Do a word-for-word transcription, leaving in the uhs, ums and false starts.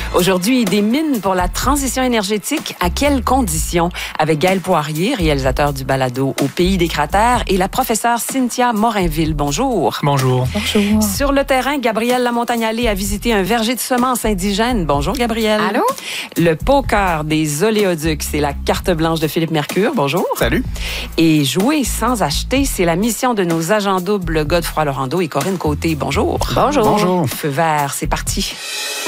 Aujourd'hui, des mines pour la transition énergétique, à quelles conditions? Avec Gaël Poirier, réalisateur du balado Au pays des cratères, et la professeure Cynthia Morinville. Bonjour. Bonjour. Bonjour. Sur le terrain, Gabrielle Lamontagne-Allé a visité un verger de semences indigènes. Bonjour, Gabrielle. Allô? Le poker des oléoducs, c'est la carte blanche de Philippe Mercure. Bonjour. Salut. Et jouer sans acheter, c'est la mission de nos agents doubles Godefroy Laurando et Corinne Côté. Bonjour. Bonjour. Bonjour. Feu vert, c'est parti.